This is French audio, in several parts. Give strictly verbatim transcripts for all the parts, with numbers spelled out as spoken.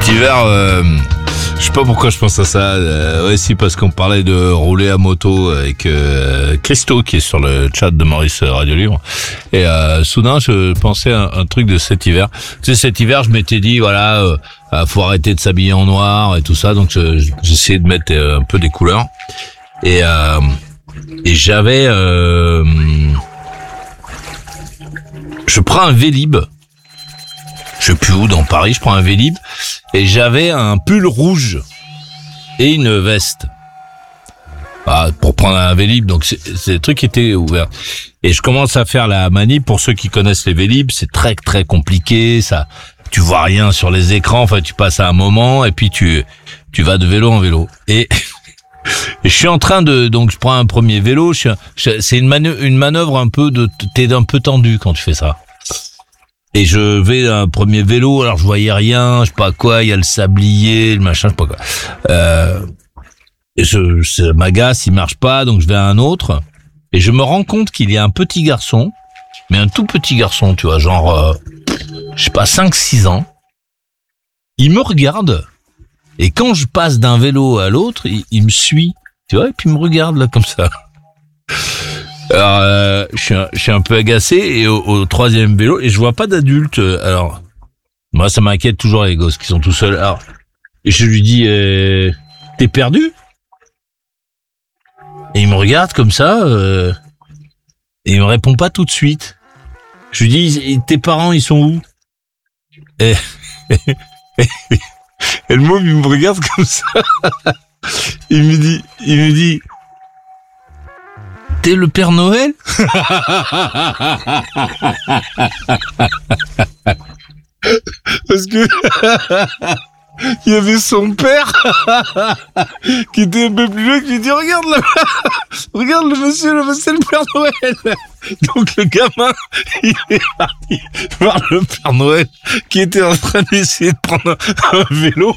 Cet hiver, euh, je sais pas pourquoi je pense à ça. Euh, ouais, si, parce qu'on parlait de rouler à moto avec euh, Christo, qui est sur le chat de Maurice Radio Libre. Et euh, soudain, je pensais à un, un truc de cet hiver. Tu sais, cet hiver, je m'étais dit, voilà, euh, faut arrêter de s'habiller en noir et tout ça. Donc, je, j'essayais de mettre un peu des couleurs. Et, euh, et j'avais... Euh, je prends un Vélib. Je sais plus où, dans Paris, je prends un Vélib. Et j'avais un pull rouge et une veste. Ah, pour prendre un Vélib, donc c'est, c'est des trucs qui étaient ouverts. Et je commence à faire la manip. Pour ceux qui connaissent les Vélib, c'est très très compliqué. Ça, tu vois rien sur les écrans. Enfin, tu passes à un moment et puis tu tu vas de vélo en vélo. Et, et je suis en train de, donc je prends un premier vélo. Je suis, je, c'est une manœuvre, une manœuvre un peu de, t'es un peu tendu quand tu fais ça. Et je vais à un premier vélo, alors je voyais rien, je sais pas quoi, il y a le sablier, le machin, je sais pas quoi. Euh, et je, je m'agace, il marche pas, donc je vais à un autre. Et je me rends compte qu'il y a un petit garçon, mais un tout petit garçon, tu vois, genre, euh, je sais pas, cinq six ans. Il me regarde, et quand je passe d'un vélo à l'autre, il, il me suit, tu vois, et puis il me regarde là comme ça. Alors, euh, je suis un, je suis un peu agacé et au, au troisième vélo et je vois pas d'adulte. Alors, moi, ça m'inquiète toujours les gosses qui sont tout seuls. Alors, et je lui dis, euh, t'es perdu? Et il me regarde comme ça euh, et il me répond pas tout de suite. Je lui dis, tes parents, ils sont où? Et, et, et, et le môme, il me regarde comme ça. Il me dit, il me dit. T'es le Père Noël? Parce que il y avait son père qui était un peu plus jeune qui lui dit regarde là, regarde le monsieur, le monsieur le Père Noël. Donc le gamin il est parti voir le Père Noël qui était en train d'essayer de prendre un, un vélo.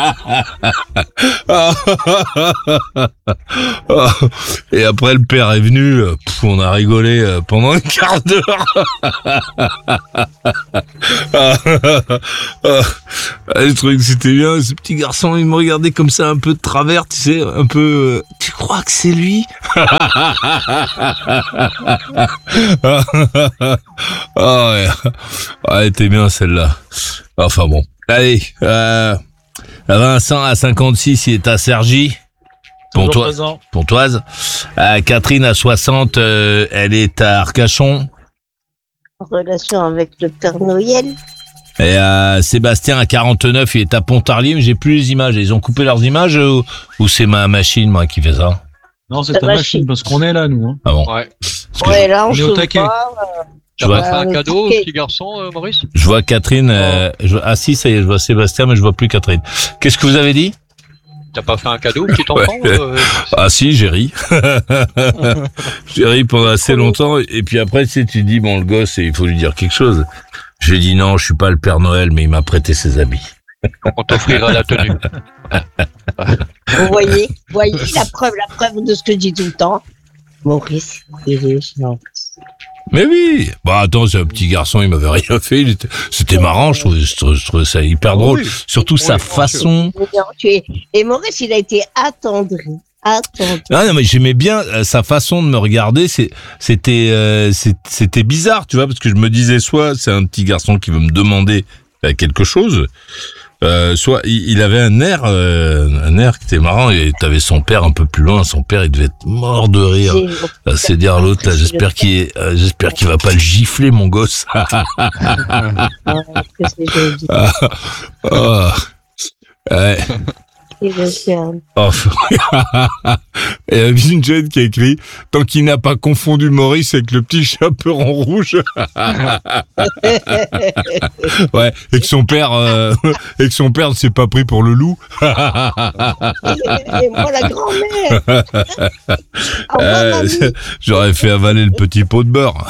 Et après le père est venu, pff, on a rigolé pendant un quart d'heure. Le truc c'était bien, ce petit garçon il me regardait comme ça un peu de travers, tu sais, un peu, tu crois que c'est lui? Ah ouais, ah, elle était bien celle-là. Enfin bon, allez, euh, Vincent à cinquante-six, il est à Cergy. Pontoise. Pontoise. Euh, Catherine à soixante, euh, elle est à Arcachon. En relation avec le Père Noël. Et euh, Sébastien à quarante-neuf, il est à Pontarlier, mais j'ai plus les images. Ils ont coupé leurs images ou, ou c'est ma machine, moi, qui fait ça? Non, c'est ta machine, machine, parce qu'on est là, nous. Hein. Ah bon? Ouais. Ouais, là, on, on est au taquet. Tu vas faire un cadeau au petit garçon, euh, Maurice? Je vois Catherine. Euh, je, ah si, ça y est, je vois Sébastien, mais je vois plus Catherine. Qu'est-ce que vous avez dit? T'as pas fait un cadeau au petit enfant? Ouais. euh, Ah si, j'ai ri. J'ai ri pendant assez longtemps, et puis après, tu sais, tu dis, bon, le gosse, il faut lui dire quelque chose. J'ai dit non, je suis pas le Père Noël, mais il m'a prêté ses habits. On t'offrira la tenue. Vous voyez, vous voyez la preuve, la preuve de ce que je dis tout le temps. Maurice, il est non. Mais oui. Bah attends, c'est un petit garçon, il m'avait rien fait. Il était... C'était marrant, je trouvais, je trouvais ça hyper drôle. Oui. Surtout oui, sa façon. Et Maurice, il a été attendri. Attendri. Ah non, mais j'aimais bien sa façon de me regarder. C'est, c'était, euh, c'était bizarre, tu vois, parce que je me disais soit c'est un petit garçon qui veut me demander quelque chose. Euh, soit il avait un air, euh, un air qui était marrant. Et t'avais son père un peu plus loin. Son père, il devait être mort de rire. Là, c'est dire l'autre là. J'espère qu'il, est, euh, j'espère qu'il va pas le gifler, mon gosse. Oh, ouais. Oh. Il y a une jeune qui a écrit tant qu'il n'a pas confondu Maurice avec le petit chaperon rouge. Ouais, et que son père euh, et que son père ne s'est pas pris pour le loup. Et moi la grand-mère. euh, J'aurais fait avaler le petit pot de beurre.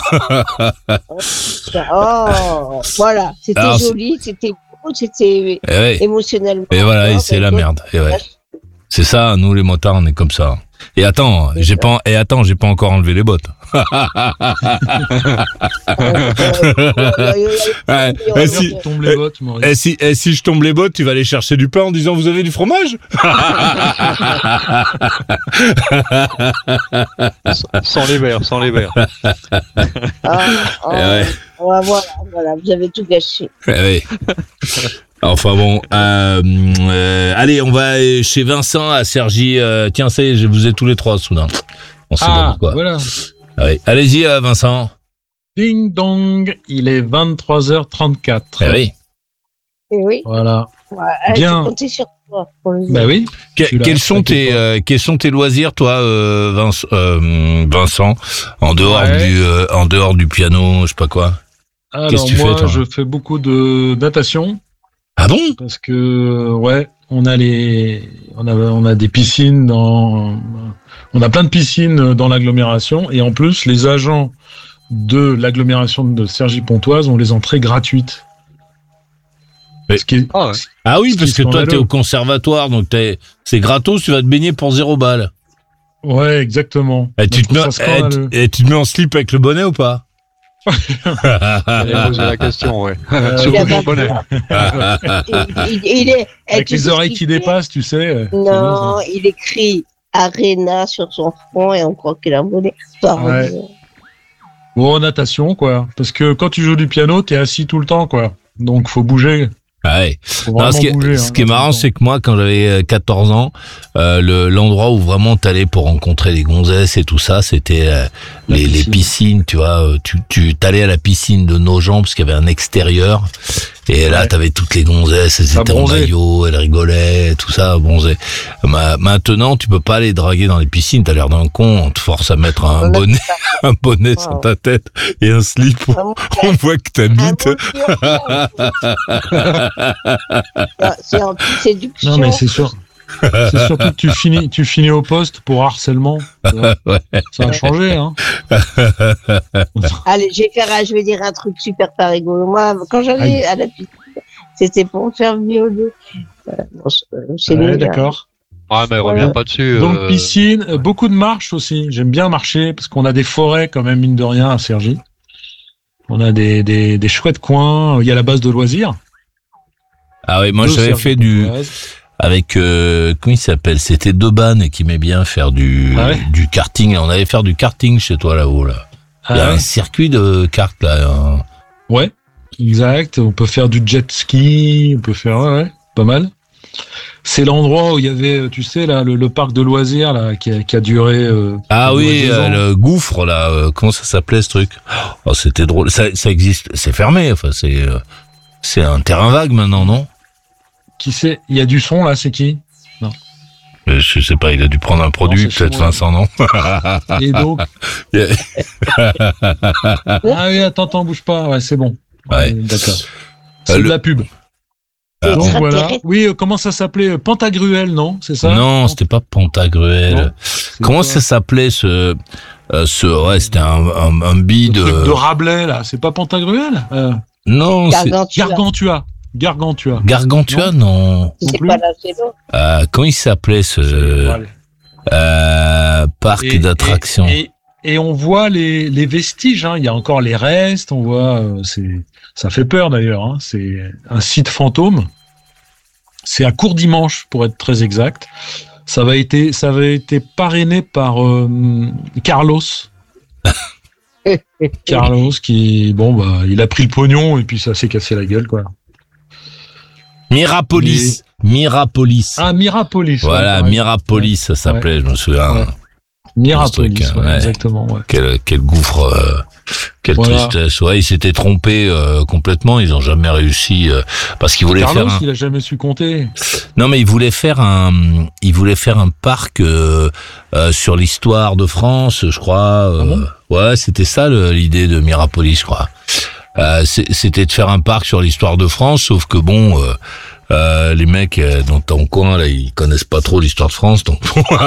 Oh, voilà, c'était Alors, joli, c'était c'était et ouais. émotionnellement. Et voilà, et c'est la merde. Et ouais. C'est ça, nous les motards, on est comme ça. Et attends, j'ai pas, et attends, j'ai pas encore enlevé les bottes. Ouais, et si, tombe les bottes, Maurice. et si, et si je tombe les bottes, tu vas aller chercher du pain en disant vous avez du fromage? Sans les verres, sans les verres. Ah, ah, ouais. ouais, voilà, voilà, vous avez tout gâché. Ouais. Enfin bon, euh, euh, allez, on va chez Vincent à Cergy. Euh, tiens, ça y est, je vous ai tous les trois soudain. On sait pas Ah, pourquoi. voilà. Ouais. Allez-y, euh, Vincent. Ding dong, il est vingt-trois heures trente-quatre. Eh oui. Et oui, Voilà. ouais, allez, Bien. je comptais sur toi. Pour le Bah oui. Que- Celui-là, quels sont t'inquiète tes pas. euh, quels sont tes loisirs, toi, euh, Vince- euh, Vincent, en dehors Ouais. du euh, en dehors du piano, je sais pas quoi. Alors Qu'est-ce que tu moi, fais, toi je fais beaucoup de natation Ah bon? parce que ouais, on a les, on a, on a des piscines dans, on a plein de piscines dans l'agglomération et en plus les agents de l'agglomération de Cergy-Pontoise ont les entrées gratuites. Mais- Ce qui est- Ah ouais. Ah oui, Ce parce qui que est toi, t'es scandaleux. au conservatoire, donc t'es, c'est gratos, tu vas te baigner pour zéro balle. Ouais, exactement. Et tu Je te mets, trouve ça et, scandaleux. tu- et tu te mets en slip avec le bonnet ou pas? J'allais poser la question, ouais. Euh, Surtout il a pour le pas bonnet. il, il, il est, Avec tu les sais ce oreilles qu'il qui fait dépassent, tu sais. euh, c'est bien, Non, il écrit Arena sur son front et on croit qu'il a un bonnet. Par Ouais. contre, ça. Bon, natation, quoi. Parce que quand tu joues du piano, t'es assis tout le temps, quoi. Donc, faut bouger. Ouais. Faut Non, vraiment ce qui est, bouger. ce hein, qui est tout le marrant, temps. c'est que moi, quand j'avais euh, quatorze ans, euh, le, l'endroit où vraiment t'allais pour rencontrer les gonzesses et tout ça, c'était euh, La les, les piscine. piscines, tu vois. euh, Tu, tu t'allais à la piscine de Nogent parce qu'il y avait un extérieur. Et là, Ouais. t'avais toutes les gonzesses, elles Ça étaient en bronzait. maillot, elles rigolaient, tout ça, bronzait. Ma, maintenant, tu peux pas aller draguer dans les piscines, t'as l'air d'un con, on te force à mettre un Ouais. bonnet, un bonnet Ouais. sur ta tête et un slip. Vraiment, On voit que un t'habites. bon c'est en toute séduction. Non, mais c'est sûr. C'est surtout que tu finis, tu finis au poste pour harcèlement. tu vois. Ouais. Ça a changé, hein. Allez, je vais faire, un- je vais dire un truc super pas rigolo. Moi, quand j'allais à la piscine, c'était pour me faire violer. Euh, bon, c'est- c'est Ouais, nul, hein. d'accord. Ouais, mais reviens Ouais. pas dessus. Donc, euh, piscine, euh, beaucoup de marches aussi. J'aime bien marcher parce qu'on a des forêts, quand même, mine de rien, à Cergy. On a des, des, des chouettes coins. Il y a la base de loisirs. Ah oui, moi de j'avais fait du Cergy-Pontoise. avec euh, comment il s'appelle, c'était Deban qui aimait bien faire du Ah ouais du karting. On allait faire du karting chez toi là-haut là. Il y a Ah un ouais. circuit de kart là. hein. Ouais, exact. On peut faire du jet ski, on peut faire, ouais, ouais, pas mal. C'est l'endroit où il y avait, tu sais, là, le, le parc de loisirs là, qui a, qui a duré. euh, Ah qui a duré oui, deux euh, ans. le gouffre là, euh, comment ça s'appelait ce truc? Oh, c'était drôle. Ça, ça existe, c'est fermé. Enfin, c'est euh, c'est un terrain vague maintenant, non? Qui sait? Il y a du son là, c'est qui? Euh, Je sais pas. Il a dû prendre un produit, c'est chez peut-être moi. Vincent, non? Et donc. Yeah. Ah oui, attends, attends, bouge pas. Ouais, c'est bon. Ouais. D'accord. C'est Euh, de le- la pub. Ah, Donc voilà. Extraterrestre. Oui, euh, comment ça s'appelait? Pantagruel, non? C'est ça? Non, c'était pas Pantagruel. Non, C'est Comment quoi ça s'appelait ce, euh, ce, ouais, c'était un, un, un Le bide. truc de Rabelais là, c'est pas Pantagruel? euh, Non, c'est Gargantua. Gargantua. Gargantua. Gargantua, non. C'est plus. pas là, c'est l'autre. Euh, comment il s'appelait ce Voilà. euh, parc Et- d'attractions? Et, et, et on voit les, les vestiges, hein. Il y a encore les restes, on voit, euh, c'est, ça fait peur d'ailleurs, hein. C'est un site fantôme. C'est à Courdimanche, pour être très exact. Ça va été, ça avait été parrainé par euh, Carlos. Carlos qui, bon, bah, il a pris le pognon et puis ça s'est cassé la gueule, quoi. Mirapolis. Mirapolis. Ah, Mirapolis. voilà, ouais, Mirapolis, ça s'appelait, je me souviens. Ouais. Mirapolis, Ce truc, ouais, ouais. exactement, ouais. Quel, quel gouffre, euh, quelle Voilà. tristesse. Ouais, ils s'étaient trompés euh, complètement. Ils ont jamais réussi euh, parce qu'ils voulaient Carlos, faire. Un... il a jamais su compter. Non, mais ils voulaient faire un. Ils voulaient faire un parc euh, euh, sur l'histoire de France, je crois. euh, Ah bon ouais, c'était ça le- l'idée de Mirapolis, je crois. Euh, c'est- c'était de faire un parc sur l'histoire de France, sauf que bon. Euh, Euh, les mecs euh, dans ton coin là, ils connaissent pas trop l'histoire de France, donc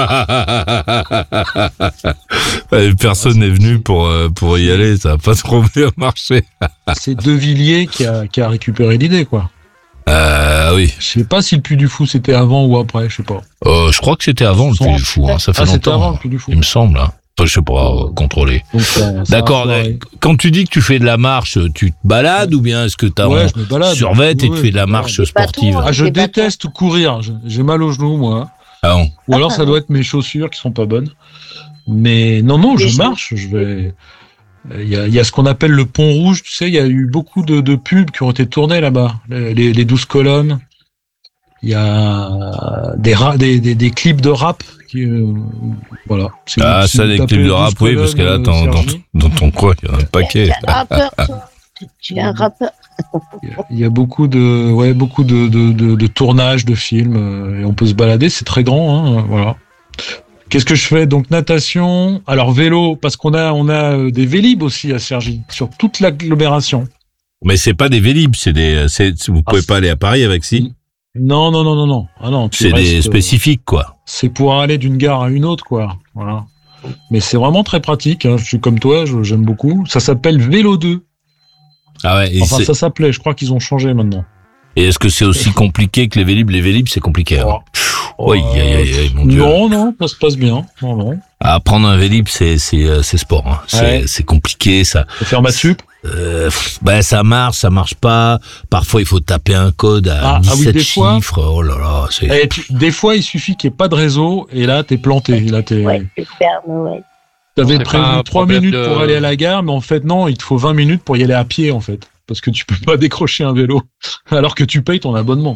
Euh, personne n'est venu pour euh, pour y aller, ça a pas trop bien marché. C'est De Villiers qui a, qui a récupéré l'idée, quoi. Euh, oui. Je sais pas si le Puy du Fou c'était avant ou après, je sais pas. Euh, je crois que c'était avant le Puy du Fou, hein. Ça fait ah, c'était longtemps. avant le Puy du Fou. Il me semble, hein. Enfin, je sais pas, euh, contrôler. Donc, ça, ça D'accord. va, Quand tu dis que tu fais de la marche, tu te balades ou bien est-ce que t'as ouais, un je me balade. survêt et Ouais, tu ouais, fais de la je me marche balade. sportive? Bâton, Ah, je Des bâtons. déteste courir. Je- J'ai mal aux genoux, moi. Ah bon. Ou alors ça doit être mes chaussures qui sont pas bonnes. Mais non, non, Les je chaussures. marche. Je vais. Il y a, il y a ce qu'on appelle le pont rouge. Tu sais, il y a eu beaucoup de, de pubs qui ont été tournées là-bas. Les, les, les douze colonnes. Il y a des, ra- des, des, des clips de rap. Qui, euh, voilà. Si vous- Ah, si ça, vous des tapez clips de douze rap, oui, parce que là, colonnes, dans, euh, dans, Sergi, dans ton coin, il y en a un paquet. Tu es un rappeur, toi. Tu- Tu es un rappeur. Il y a beaucoup de, ouais, beaucoup de, de, de, de tournages de films euh, et on peut se balader. C'est très grand, hein, voilà. Qu'est-ce que je fais? Donc natation. Alors vélo, parce qu'on a, on a euh, des Vélib aussi à Cergy sur toute l'agglomération. Mais c'est pas des Vélib, c'est des, c'est, vous pouvez Ah, pas aller à Paris avec si. Non, non, non, non, non. Ah non, tu C'est des restes, euh, spécifiques, quoi. c'est pour aller d'une gare à une autre, quoi. Voilà. Mais c'est vraiment très pratique. Hein. Je suis comme toi, je- j'aime beaucoup. Ça s'appelle Vélo deux. Ah ouais, et, Enfin, c'est- ça s'appelait. Je crois qu'ils ont changé maintenant. et est-ce que c'est aussi compliqué que les Vélib? Les Vélib, c'est compliqué. Hein. Oui, aïe, aïe, aïe, mon Dieu. Non, non, ça se passe bien. Non, non. Apprendre un Vélib, c'est, c'est, euh, c'est sport, hein. C'est, Ouais. c'est compliqué, ça. Faut faire maths sup. Euh, pff, ben, ça marche, ça marche pas. Parfois, il faut taper un code à Ah, ah oui, dix-sept des fois. chiffres. Oh là là, c'est... Et tu- des fois, il suffit qu'il n'y ait pas de réseau et là, t'es planté. Là, t'es. Ouais, tu fermes, ouais. T'avais C'est prévu pas un trois problème minutes de- pour aller à la gare, mais en fait, non, il te faut vingt minutes pour y aller à pied, en fait. Parce que tu peux pas décrocher un vélo alors que tu payes ton abonnement.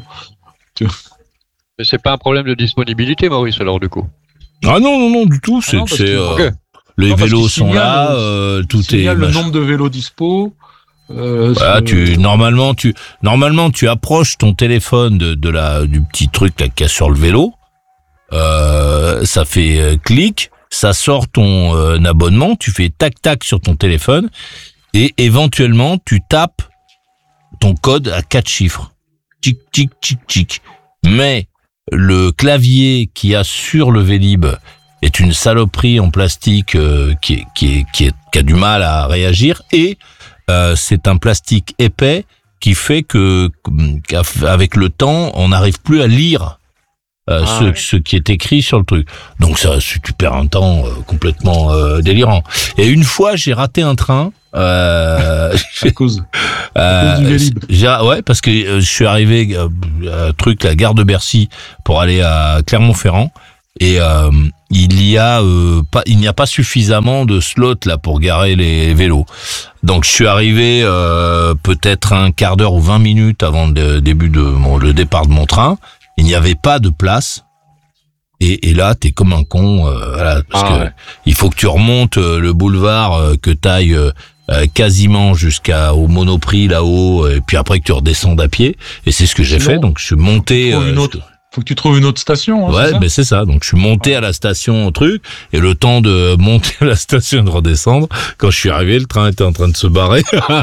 Mais c'est pas un problème de disponibilité, Maurice, alors du coup. Ah non, non, non, du tout. C'est, non, parce c'est, que- euh, Ok. les Non, parce vélos qu'il sont signale, là, euh, euh, tout est... Signale le machin. nombre de vélos dispo. Euh, Voilà, ce- tu normalement tu normalement tu approches ton téléphone de, de la du petit truc là qu'il y a sur le vélo. Euh, ça fait euh, clic, ça sort ton euh, abonnement, tu fais tac tac sur ton téléphone et éventuellement tu tapes ton code à quatre chiffres. Tic tic tic tic. Mais le clavier qu'il y a sur le Vélib est une saloperie en plastique euh, qui est, qui est, qui est, qui a du mal à réagir et Euh, c'est un plastique épais qui fait que, qu'avec le temps, on n'arrive plus à lire euh, Ah, ce, ouais. ce qui est écrit sur le truc. Donc ça, tu perds un temps euh, complètement euh, délirant. Et une fois, j'ai raté un train. Euh, à cause. euh, cause du Vélib. j'ai- ouais, parce que euh, je suis arrivé euh, à truc la gare de Bercy pour aller à Clermont-Ferrand. Et euh, il y a euh, pas, il n'y a pas suffisamment de slots là pour garer les vélos. Donc je suis arrivé euh, peut-être un quart d'heure ou vingt minutes avant le début de mon, le départ de mon train. Il n'y avait pas de place. Et, et là, t'es comme un con, euh, voilà, parce Ah que ouais. il faut que tu remontes euh, le boulevard, euh, que t'ailles euh, euh, quasiment jusqu'au Monoprix là-haut, et puis après que tu redescendes à pied. Et c'est ce que j'ai Sinon, fait. Donc je suis monté. faut trouver une autre Faut que tu trouves une autre station. Hein, Ouais, c'est ça ben c'est ça. Donc je suis monté à la station au truc et le temps de monter à la station et de redescendre, quand je suis arrivé, le train était en train de se barrer.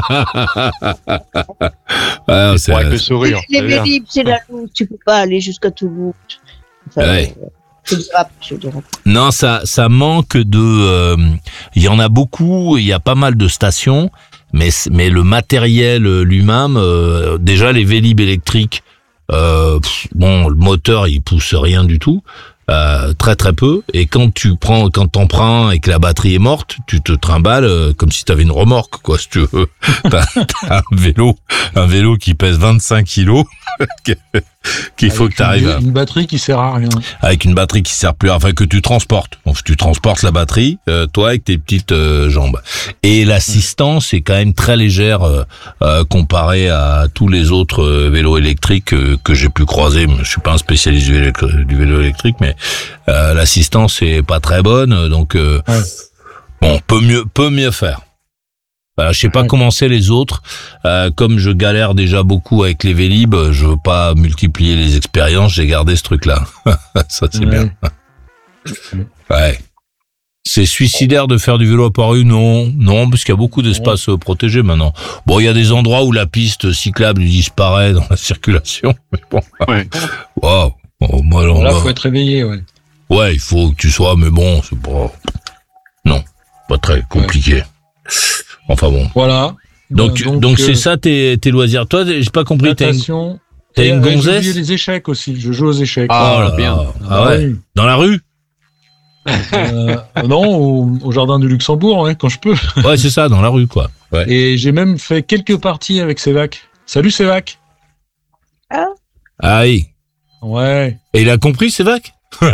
Ah, C'est c'est avec le sourire. Les c'est bien. Vélib, c'est la route. Tu peux pas aller jusqu'à Toulouse. Enfin, Ouais. euh, c'est du rap, c'est du rap. non, ça ça manque de. euh, Il y en a beaucoup. Il y a pas mal de stations, mais c- mais le matériel euh, lui-même, euh, déjà les Vélib électriques. Euh, pff, bon, le moteur il pousse rien du tout, euh, très très peu. Et quand tu prends, quand t'en prends et que la batterie est morte, tu te trimbales euh, comme si t'avais une remorque, quoi, si tu veux. T'as, t'as un vélo, un vélo qui pèse vingt-cinq kilos, qu'il faut Avec que t'arrives à, une, une batterie qui sert à rien. avec une batterie qui sert plus, à- enfin que tu transportes. Donc, tu transportes la batterie, euh, toi avec tes petites euh, jambes. Et l'assistance est quand même très légère euh, euh, comparée à tous les autres euh, vélos électriques euh, que j'ai pu croiser. Je suis pas un spécialiste du vélo, du vélo électrique, mais euh, l'assistance est pas très bonne. Donc euh, Ouais. bon, peut mieux, peut mieux faire. Voilà, je sais pas Ouais. comment c'est les autres. Euh, comme je galère déjà beaucoup avec les Vélib, je veux pas multiplier les expériences. J'ai gardé ce truc-là. Ça c'est Ouais. bien. Ouais. C'est suicidaire de faire du vélo à Paris? Non, non, parce qu'il y a beaucoup d'espaces euh, protégés maintenant. Bon, il y a des endroits où la piste cyclable disparaît dans la circulation, mais bon. Ouais. Waouh. Bon, moi, alors, Là, là, faut être réveillé, ouais. ouais, il faut que tu sois, mais bon, c'est pas, non, pas très compliqué. Enfin bon. Voilà. Donc, Euh, tu- donc, euh, c'est ça tes, tes loisirs. Toi, j'ai pas compris. t'as une- Natation. T'as Et, une euh, j'ai gonzesse? oublié les échecs aussi. Je joue aux échecs. Ah, Oh là bien. là. Ah ouais. oui. Dans la rue? Euh, non, au, au jardin du Luxembourg, ouais, quand je peux. Ouais, c'est ça, dans la rue, quoi. Ouais. Et j'ai même fait quelques parties avec Sévac. Salut Sévac. Ah oui. Ouais. Et il a compris, Sévac?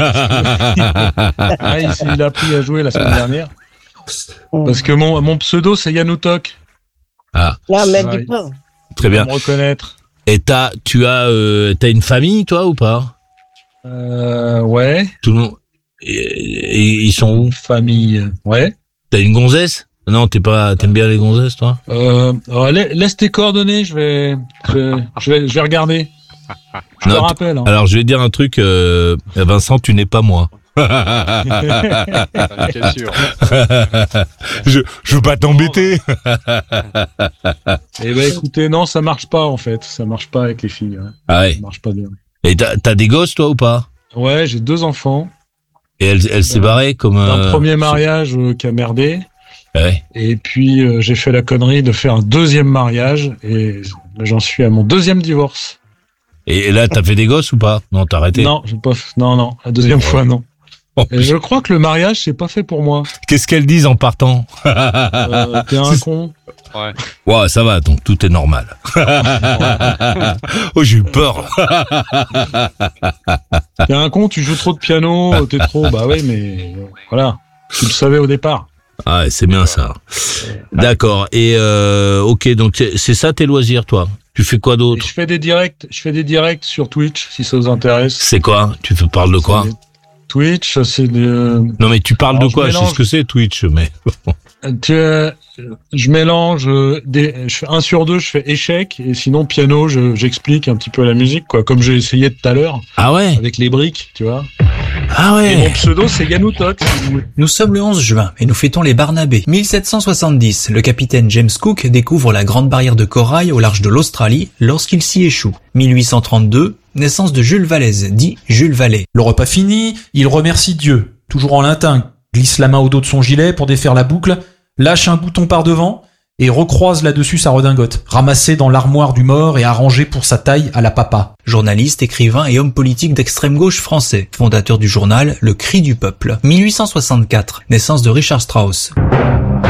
Ah, il, s'est- il a appris à jouer la semaine dernière. Parce que mon, mon pseudo, c'est Yanoutok. Ah, Non, mais Ouais. dis pas. très Pour bien. me reconnaître. Et t'as, tu as, euh, t'as une famille, toi, ou pas? Euh, ouais. Tout le monde. Et, et ils sont où? Famille. Ouais. T'as une gonzesse? Non, t'es pas, t'aimes bien les gonzesses, toi? Euh, alors, la- laisse tes coordonnées, je vais, je vais, je vais, je vais regarder. Je te Non, rappelle. Hein. Alors, je vais te dire un truc, euh, Vincent, tu n'es pas moi. T'es sûr. je, je veux pas t'embêter. Eh ben, écoutez, non, ça marche pas, en fait. Ça marche pas avec les filles. Hein. Ah ouais. Ça marche pas bien. Et t'as, t'as des gosses, toi, ou pas? Ouais, j'ai deux enfants. Et elle, elle s'est barrée comme Un euh, premier mariage euh, qui a merdé. Ouais. Et puis, euh, j'ai fait la connerie de faire un deuxième mariage. Et j'en suis à mon deuxième divorce. Et là, t'as fait des gosses ou pas? Non, t'as arrêté. Non, j'ai pas fait- non, non. La deuxième fois, non. Oh, Et je crois que le mariage, c'est pas fait pour moi. qu'est-ce qu'elles disent en partant? Euh, T'es un con. Ouais. Ouais, ça va, donc tout est normal. Oh, j'ai eu peur. T'es un con, tu joues trop de piano, t'es trop. Bah ouais, mais euh, voilà. Tu le savais au départ. Ah, ouais, c'est bien ça. D'accord. Et euh, ok, donc c'est- c'est ça tes loisirs, toi? Tu fais quoi Et d'autre? je fais des directs, je fais des directs sur Twitch, si ça vous intéresse. C'est quoi? Tu fais- parles de quoi? C'est- Twitch, c'est de. Non, mais tu parles Alors, de quoi? je Je sais mélange. ce que c'est Twitch, mais Tu, euh, je mélange euh, des, je fais un sur deux, je fais échec, et sinon piano, je- j'explique un petit peu la musique, quoi, comme j'ai essayé tout à l'heure ah ouais, avec les briques, tu vois. ah Et mon ouais. pseudo, c'est Yanoutok. Si vous voulez. Nous sommes le onze juin et nous fêtons les Barnabés. mille sept cent soixante-dix, le capitaine James Cook découvre la grande barrière de corail au large de l'Australie lorsqu'il s'y échoue. mille huit cent trente-deux, naissance de Jules Vallès, dit Jules Vallée. Le repas fini, il remercie Dieu, toujours en latin, glisse la main au dos de son gilet pour défaire la boucle, lâche un bouton par devant et recroise là-dessus sa redingote, ramassée dans l'armoire du mort et arrangée pour sa taille à la papa. Journaliste, écrivain et homme politique d'extrême gauche français, fondateur du journal Le Cri du Peuple. mille huit cent soixante-quatre, naissance de Richard Strauss.